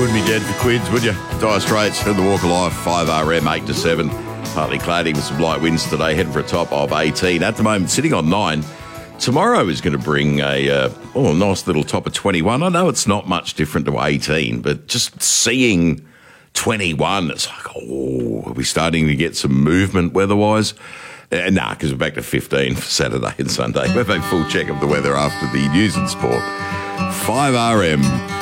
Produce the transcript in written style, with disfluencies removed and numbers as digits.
wouldn't be dead for quids, would you? Dire Straits for the Walk of Life, 5RM, 8 to 7. Partly cloudy with some light winds today, heading for a top of 18. At the moment, sitting on 9. Tomorrow is going to bring a nice little top of 21. I know it's not much different to 18, but just seeing 21, it's like, are we starting to get some movement weather-wise? Because we're back to 15 for Saturday and Sunday. We'll have a full check of the weather after the news and sport. 5RM.